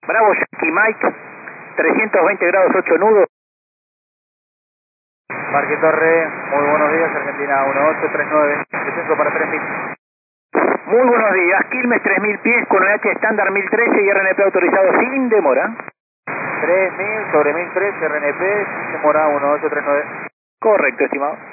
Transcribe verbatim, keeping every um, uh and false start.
Bravo, Yankee Mike, trescientos veinte grados ocho nudos. Parque Torre, muy buenos días, Argentina uno ocho tres nueve, descenso para tres mil. Muy buenos días, Quilmes tres mil pies con O H estándar mil trece y R N P autorizado sin demora. tres mil sobre mil trece, R N P, sin demora uno ocho tres nueve. Correcto, estimado.